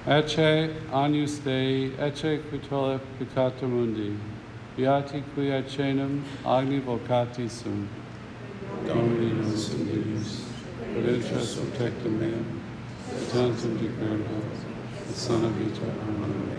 Ecce agnus Dei, ecce qui tollet peccata mundi, beati qui aecenum agni vocati sum. Domini nos invidius, prudentias protectum meam, et tantum decurrendo, et sana vita. Amen.